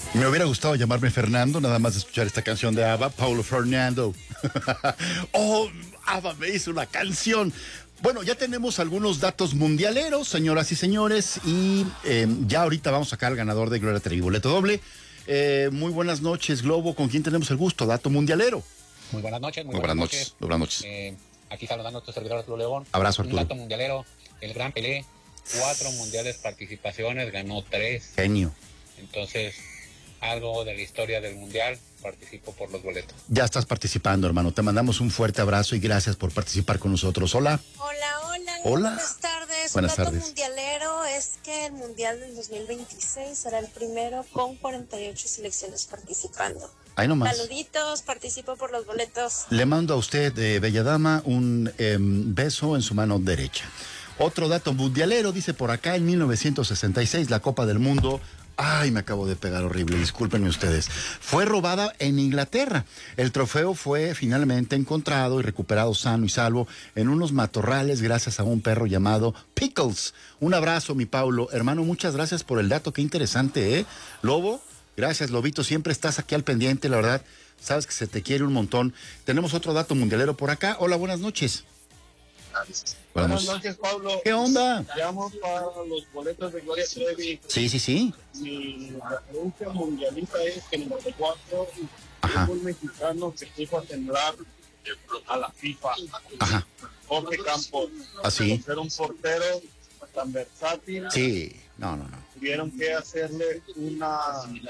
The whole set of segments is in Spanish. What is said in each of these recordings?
Me hubiera gustado llamarme Fernando, nada más de escuchar esta canción de ABBA, Paulo Fernando. Oh, ABBA me hizo una canción. Bueno, ya tenemos algunos datos mundialeros, señoras y señores, y ya ahorita vamos a sacar al ganador de Gloria Trevi, boleto doble. Muy buenas noches, Globo. ¿Con quién tenemos el gusto? Dato mundialero. Muy buenas noches. Muy buenas noches. Muy buenas noches. Aquí saludando a tu servidor Arturo León. Abrazo, Arturo. Un dato mundialero, el Gran Pelé, 4 mundiales participaciones, ganó 3. Genio. Entonces, algo de la historia del mundial, participo por los boletos. Ya estás participando, hermano. Te mandamos un fuerte abrazo y gracias por participar con nosotros. Hola. Hola. Hola. Buenas tardes. Buenas Un dato tardes. mundialero es que el mundial del 2026 será el primero con 48 selecciones participando. Ahí nomás. Saluditos, participo por los boletos. Le mando a usted, bella dama, un beso en su mano derecha. Otro dato mundialero, dice por acá, en 1966, la Copa del Mundo, ay, me acabo de pegar horrible, discúlpenme ustedes, fue robada en Inglaterra. El trofeo fue finalmente encontrado y recuperado sano y salvo en unos matorrales gracias a un perro llamado Pickles. Un abrazo, mi Paulo. Hermano, muchas gracias por el dato, qué interesante, ¿eh? Lobo, gracias, Lobito, siempre estás aquí al pendiente, la verdad, sabes que se te quiere un montón. Tenemos otro dato mundialero por acá. Hola, buenas noches. Buenas noches, Pablo. ¿Qué onda? Llamo para los boletos de Gloria Trevi. Sí. Mi referencia mundialista es que en el 94 Ajá. hubo un mexicano que quiso a temblar a la FIFA. Ajá. Jorge Campos. ¿Así? Por ser un portero tan versátil. Sí, no. Tuvieron que hacerle una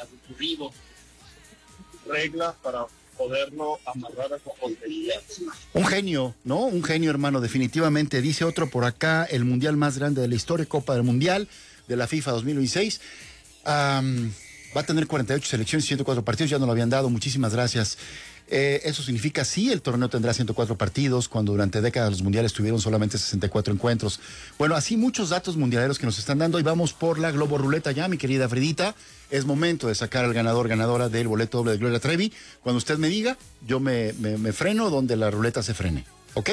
regla para poderlo amarrar a su portería. Un genio, ¿no? Un genio, hermano, definitivamente. Dice otro por acá, el mundial más grande de la historia, Copa del Mundial de la FIFA 2026. Va a tener 48 selecciones y 104 partidos, ya nos lo habían dado, muchísimas gracias. Eso significa, sí, el torneo tendrá 104 partidos, cuando durante décadas los mundiales tuvieron solamente 64 encuentros. Bueno, así muchos datos mundialeros que nos están dando y vamos por la Globo Ruleta ya, mi querida Fredita. Es momento de sacar al ganadora del boleto doble de Gloria Trevi. Cuando usted me diga, yo me freno donde la ruleta se frene, ¿ok?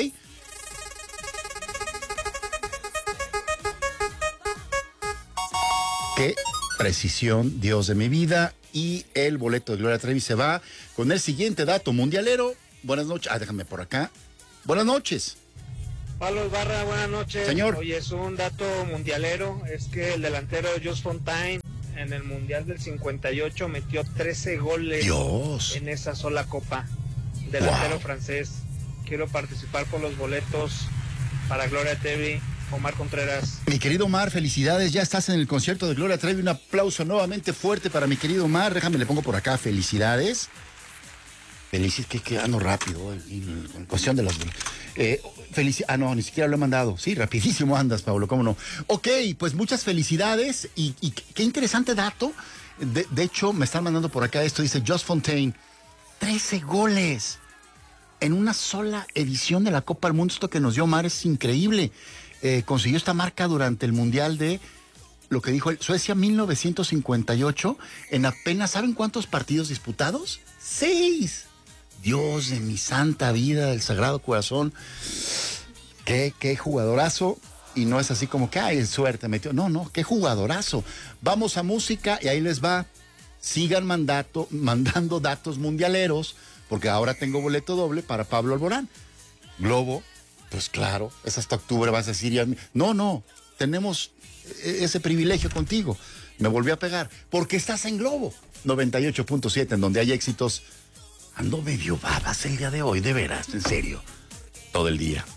Qué precisión, Dios de mi vida. Y el boleto de Gloria Trevi se va con el siguiente dato mundialero. Buenas noches. Déjame por acá. Buenas noches. Pablo Ibarra, buenas noches. Señor. Oye, es un dato mundialero, es que el delantero Just Fontaine en el Mundial del 58 metió 13 goles Dios. en esa sola copa. Delantero Wow. francés. Quiero participar por los boletos para Gloria Trevi. Omar Contreras. Mi querido Omar, felicidades. Ya estás en el concierto de Gloria Trevi. Un aplauso nuevamente fuerte para mi querido Omar. Déjame, le pongo por acá. Felicidades. Felicidades, que ando rápido. En cuestión de las... no, ni siquiera lo he mandado. Sí, rapidísimo andas, Pablo, cómo no. Ok, pues muchas felicidades y qué interesante dato. De hecho, me están mandando por acá esto. Dice Just Fontaine, 13 goles en una sola edición de la Copa del Mundo. Esto que nos dio Omar es increíble. Consiguió esta marca durante el Mundial de lo que dijo Suecia 1958 en apenas, ¿saben cuántos partidos disputados? 6. Dios de mi santa vida, del Sagrado Corazón. Qué jugadorazo. Y no es así como que, ay, suerte metió. No, qué jugadorazo. Vamos a música y ahí les va. Sigan mandando datos mundialeros, porque ahora tengo boleto doble para Pablo Alborán. Globo, pues claro, es hasta octubre, vas a decir ya. No, tenemos ese privilegio contigo. Me volví a pegar, porque estás en Globo 98.7, en donde hay éxitos. Ando medio babas el día de hoy, de veras, en serio. Todo el día.